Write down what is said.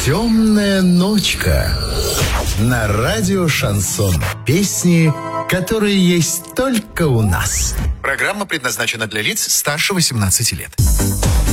Темная ночка. На радио «Шансон». Песни, которые есть только у нас. Программа предназначена для лиц старше 18 лет.